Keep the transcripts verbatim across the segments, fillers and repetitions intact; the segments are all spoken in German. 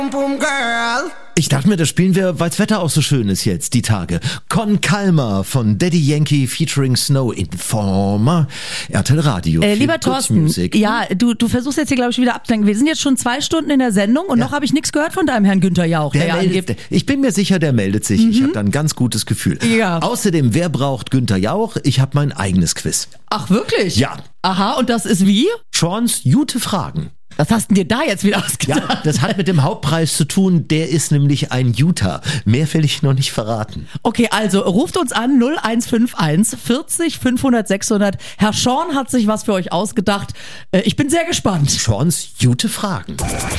Ich dachte mir, das spielen wir, weil das Wetter auch so schön ist jetzt, die Tage. Con Calma von Daddy Yankee featuring Snow Informer. R T L Radio. Äh, lieber Thorsten, Musik. ja, du, du versuchst jetzt hier, glaube ich, wieder abzulenken. Wir sind jetzt schon zwei Stunden in der Sendung und Ja. noch habe ich nichts gehört von deinem Herrn Günther Jauch. Der Der ja meldet, angibt, ich bin mir sicher, der meldet sich. Ich habe da ein ganz gutes Gefühl. Ja. Außerdem, wer braucht Günther Jauch? Ich habe mein eigenes Quiz. ach wirklich? Ja. Aha, und das ist wie? Sean's Jute Fragen. Was hast denn dir da jetzt wieder ausgedacht? Ja, das hat mit dem Hauptpreis zu tun. Der ist nämlich ein Utah. Mehr will ich noch nicht verraten. Okay, also ruft uns an null eins fünf eins vierzig fünfhundert sechshundert. Herr Sean hat sich was für euch ausgedacht. Äh, Ich bin sehr gespannt. Sean's Jute Fragen.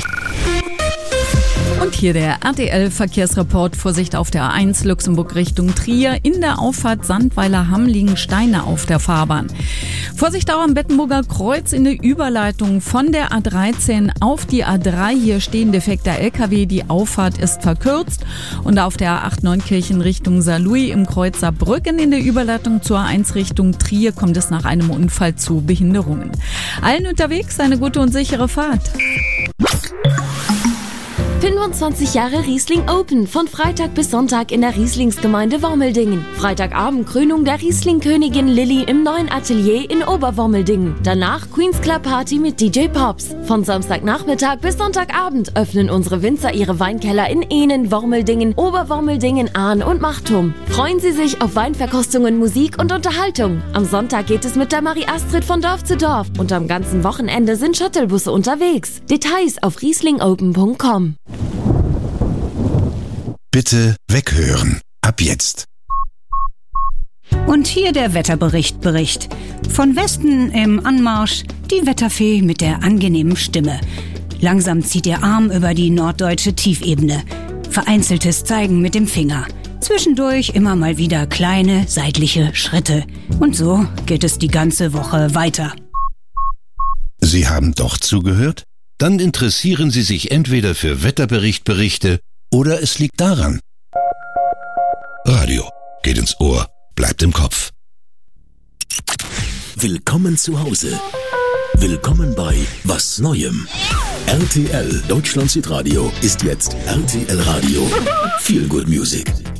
Und hier der R T L-Verkehrsreport. Vorsicht auf der A eins Luxemburg Richtung Trier. In der Auffahrt Sandweiler-Hamm liegen Steine auf der Fahrbahn. Vorsicht auch am Bettenburger Kreuz in der Überleitung von der A dreizehn auf die A drei. Hier stehen defekter L K W. Die Auffahrt ist verkürzt. Und auf der A acht Neunkirchen Richtung Saarlouis im Kreuz Saarbrücken in der Überleitung zur A eins Richtung Trier kommt es nach einem Unfall zu Behinderungen. Allen unterwegs eine gute und sichere Fahrt. fünfundzwanzig Jahre Riesling Open, von Freitag bis Sonntag in der Rieslingsgemeinde Wormeldingen. Freitagabend Krönung der Riesling-Königin Lilly im neuen Atelier in Oberwormeldingen. Danach Queen's Club Party mit D J Pops. Von Samstagnachmittag bis Sonntagabend öffnen unsere Winzer ihre Weinkeller in Ehnen, Wormeldingen, Oberwormeldingen, Ahn und Machtum. Freuen Sie sich auf Weinverkostungen, Musik und Unterhaltung. Am Sonntag geht es mit der Marie Astrid von Dorf zu Dorf und am ganzen Wochenende sind Shuttlebusse unterwegs. Details auf rieslingopen punkt com. Bitte weghören. Ab jetzt. Und hier der Wetterbericht Bericht. Von Westen im Anmarsch die Wetterfee mit der angenehmen Stimme. Langsam zieht ihr Arm über die norddeutsche Tiefebene. Vereinzeltes Zeigen mit dem Finger. Zwischendurch immer mal wieder kleine seitliche Schritte. Und so geht es die ganze Woche weiter. Sie haben doch zugehört? Dann interessieren Sie sich entweder für Wetterberichtberichte oder es liegt daran. Radio geht ins Ohr, bleibt im Kopf. Willkommen zu Hause. Willkommen bei Was Neuem. R T L Deutschland Südradio ist jetzt R T L Radio. Feel Good Music.